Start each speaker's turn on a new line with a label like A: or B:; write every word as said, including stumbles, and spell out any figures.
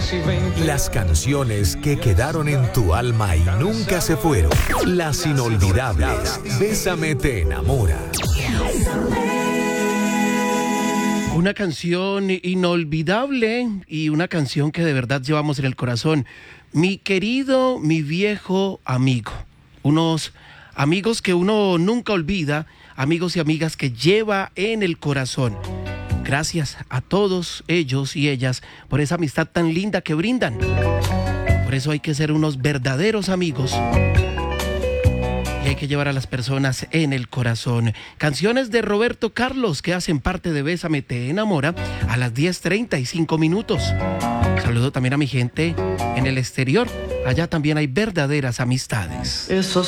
A: Las canciones que quedaron en tu alma y nunca se fueron. Las inolvidables. Bésame te enamora.
B: Una canción inolvidable y una canción que de verdad llevamos en el corazón. Mi querido, mi viejo amigo. Unos amigos que uno nunca olvida, amigos y amigas que lleva en el corazón. Gracias a todos ellos y ellas por esa amistad tan linda que brindan. Por eso hay que ser unos verdaderos amigos. Y hay que llevar a las personas en el corazón. Canciones de Roberto Carlos que hacen parte de Bésame te enamora a las diez treinta y cinco minutos. Saludo también a mi gente en el exterior. Allá también hay verdaderas amistades.
C: Eso